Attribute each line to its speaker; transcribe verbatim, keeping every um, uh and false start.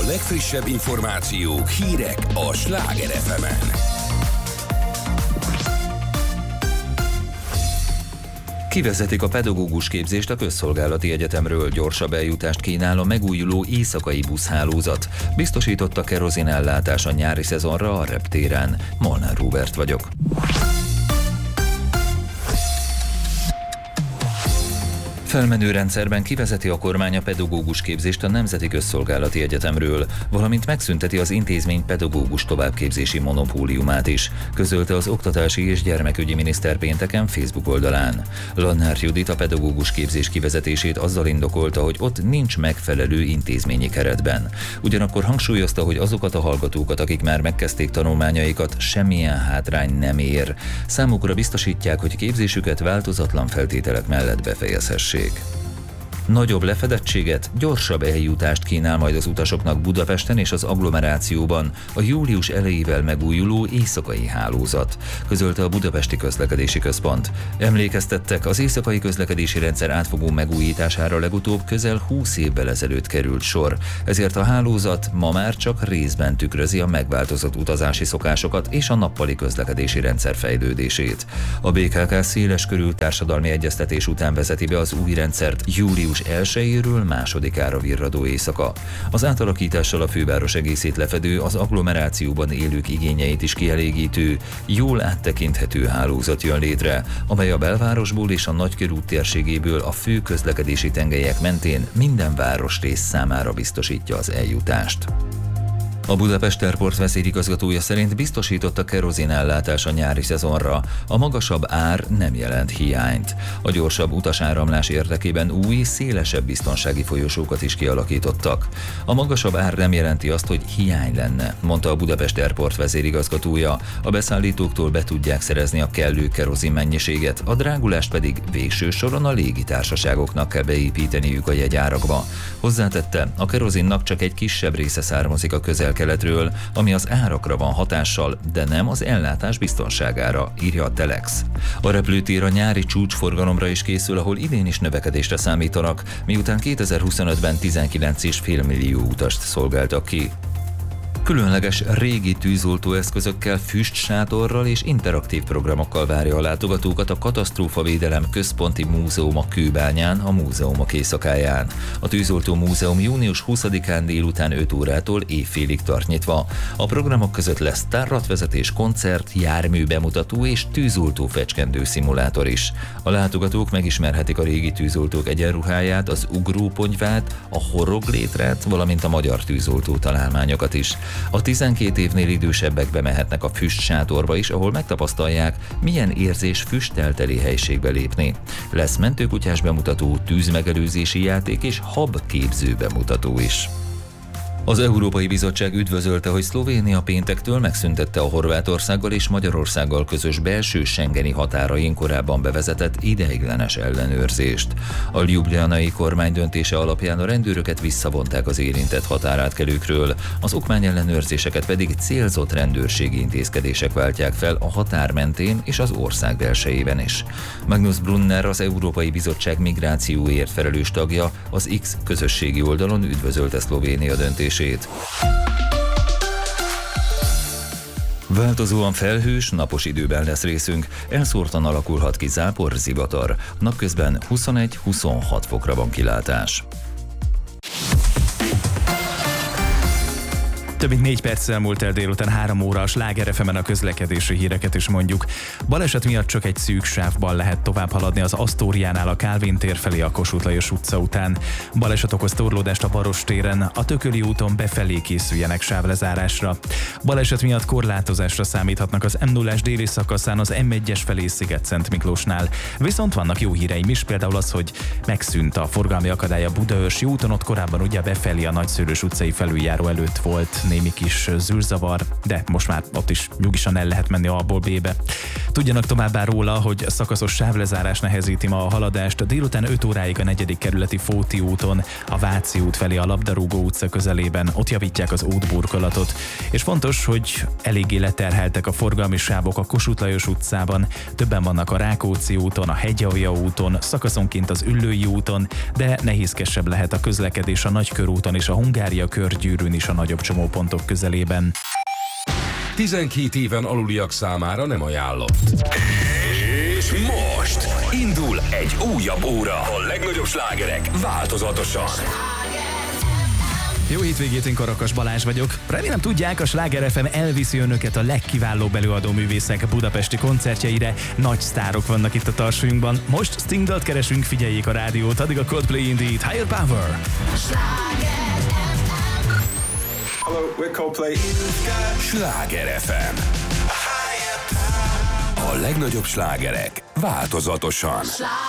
Speaker 1: legfrissebb információk, hírek a Sláger ef emen.
Speaker 2: Kivezetik a pedagógus képzést a Közszolgálati Egyetemről, gyorsabb eljutást kínál a megújuló éjszakai buszhálózat. Biztosította kerozinellátás a nyári szezonra a reptéren. Molnár Róbert vagyok. Felmenő rendszerben kivezeti a kormány a pedagógus képzést a Nemzeti Közszolgálati Egyetemről, valamint megszünteti az intézmény pedagógus továbbképzési monopóliumát is, közölte az Oktatási és Gyermekügyi Miniszter pénteken Facebook oldalán. Lannár Judit a pedagógus képzés kivezetését azzal indokolta, hogy ott nincs megfelelő intézményi keretben. Ugyanakkor hangsúlyozta, hogy azokat a hallgatókat, akik már megkezdték tanulmányaikat, semmilyen hátrány nem ér. Számukra biztosítják, hogy képzésüket változatlan feltételek mellett befejezhessék. Nagyobb lefedettséget, gyorsabb eljutást kínál majd az utasoknak Budapesten és az agglomerációban a július elejével megújuló éjszakai hálózat, közölte a Budapesti Közlekedési Központ. Emlékeztettek, az éjszakai közlekedési rendszer átfogó megújítására legutóbb közel húsz évvel ezelőtt került sor, ezért a hálózat ma már csak részben tükrözi a megváltozott utazási szokásokat és a nappali közlekedési rendszer fejlődését. A bé ká ká széles körű társadalmi egyeztetés után vezeti be az új rendszert július elsejéről másodikára virradó éjszaka. Az átalakítással a főváros egészét lefedő, az agglomerációban élők igényeit is kielégítő, jól áttekinthető hálózat jön létre, amely a belvárosból és a Nagykörút térségéből a fő közlekedési tengelyek mentén minden városrész számára biztosítja az eljutást. A Budapest Airport vezérigazgatója szerint biztosított a kerozinellátás a nyári szezonra, a magasabb ár nem jelent hiányt. A gyorsabb utasáramlás érdekében új, szélesebb biztonsági folyosókat is kialakítottak. A magasabb ár nem jelenti azt, hogy hiány lenne, mondta a Budapest Airport vezérigazgatója. A beszállítóktól be tudják szerezni a kellő kerozin mennyiséget, a drágulást pedig végső soron a légitársaságoknak kell beépíteniük a jegyárakba. Hozzátette, a kerozinnak csak egy kisebb része származik a közel-keletről, ami az árakra van hatással, de nem az ellátás biztonságára, írja a Telex. A repülőtér a nyári csúcsforgalomra is készül, ahol idén is növekedésre számítanak, miután kétezer-huszonötben tizenkilenc egész öt millió utast szolgáltak ki. Különleges régi tűzoltóeszközökkel, füstsátorral és interaktív programokkal várja a látogatókat a Katasztrófavédelem Központi Múzeuma Kőbányán, a múzeumok éjszakáján. A Tűzoltó Múzeum június huszadikán délután öt órától évfélig tart nyitva. A programok között lesz tárlatvezetés, koncert, jármű bemutató és tűzoltó fecskendő szimulátor is. A látogatók megismerhetik a régi tűzoltók egyenruháját, az ugróponyvát, a horoglétrát, valamint a magyar tűzoltó találmányokat is. A tizenkét évnél idősebbek bemehetnek a füstsátorba is, ahol megtapasztalják, milyen érzés füsttel teli helységbe lépni. Lesz mentőkutyás bemutató, tűzmegelőzési játék és habképző bemutató is. Az Európai Bizottság üdvözölte, hogy Szlovénia péntektől megszüntette a Horvátországgal és Magyarországgal közös belső schengeni határain korábban bevezetett ideiglenes ellenőrzést. A ljubljanai kormány döntése alapján a rendőröket visszavonták az érintett határátkelőkről, az okmányellenőrzéseket pedig célzott rendőrségi intézkedések váltják fel a határ mentén és az ország belsejében is. Magnus Brunner, az Európai Bizottság migrációért felelős tagja, az X közösségi oldalon üdvözölte Szlovénia döntését. Változóan felhős, napos időben lesz részünk, elszórtan alakulhat ki zápor, zivatar. Napközben huszonegy-huszonhat fokra van kilátás.
Speaker 3: Több mint négy perccel múlt el délután három óra, a Sláger ef emen a közlekedési híreket is mondjuk. Baleset miatt csak egy szűk sávban lehet tovább haladni az Asztóriánál a Kálvin tér felé a Kossuth Lajos utca után. Baleset okoz torlódást a Baross téren, a Tököli úton befelé készüljenek sávlezárásra. Baleset miatt korlátozásra számíthatnak az em nullás déli szakaszán az em egyes felé Sziget-Szent Miklósnál. Viszont vannak jó híreim is, például az, hogy megszűnt a forgalmi akadály a Budaörsi úton, ott korábban ugye befelé a Nagyszőlős utcai felüljáró előtt volt némi kis zűrzavar, de most már ott is nyugisan el lehet menni A-ból B-be. Tudjanak továbbá róla, hogy szakaszos sávlezárás nehezíti ma a haladást délután öt óráig a negyedik kerületi Fóti úton, a Váci út felé a Labdarúgó utca közelében, ott javítják az útburkolatot. És fontos, hogy eléggé leterheltek a forgalmi sávok a Kossuth Lajos utcában, többen vannak a Rákóczi úton, a Hegyalja úton, szakaszonként az Üllői úton, de nehézkesebb lehet a közlekedés a Nagykörúton és a Hungária körgyűrűn is a nagyobb csomópontok közelében.
Speaker 1: tizenkét éven aluliak számára nem ajánlott. És most indul egy újabb óra. A legnagyobb slágerek változatosan.
Speaker 3: Jó hétvégét, én Karakas Balázs vagyok. Remélem tudják, a Sláger ef em elviszi önöket a legkiválóbb előadó művészek budapesti koncertjeire. Nagy sztárok vannak itt a tarsolyunkban. Most Sting dalt keresünk, figyeljék a rádiót, addig a Coldplay Indeed, Higher Power.
Speaker 4: Hello, we're Coldplay.
Speaker 1: Sláger ef em. A legnagyobb slágerek változatosan.